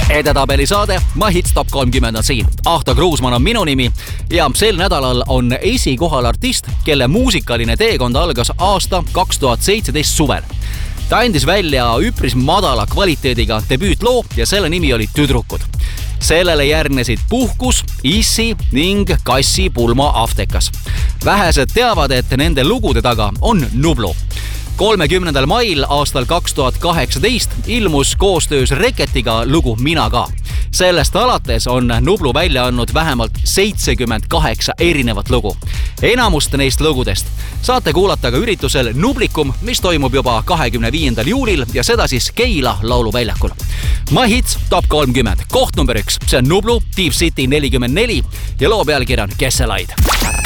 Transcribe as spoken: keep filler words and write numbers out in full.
edetabeli saade My Hits Top kolmkümmend on siin. Ahto Kruusmann on minu nimi ja sel nädalal on esikohal artist, kelle muusikaline teekond algas aasta kaks tuhat seitseteist suvel. Ta andis välja üpris madala kvaliteediga debüütloo ja selle nimi oli Tüdrukud. Sellele järgnesid Puhkus, Issi ning Kassi pulma Aftekas. Vähesed teavad, et nende lugude taga on Nublu. kolmekümnendal mail aastal kaks tuhat kaheksateist ilmus koostöös Reketiga lugu Mina ka. Sellest alates on Nublu välja andnud vähemalt seitsekümmend kaheksa erinevat lugu. Enamust neist lugudest saate kuulata ka üritusel Nublikum, mis toimub juba kahekümne viiendal juulil ja seda siis Keila lauluväljakul. My Hits Top kolmkümmend, koht number üks, see on Nublu, Deep City nelikümmend neli ja loo pealkiri on Kesselaid.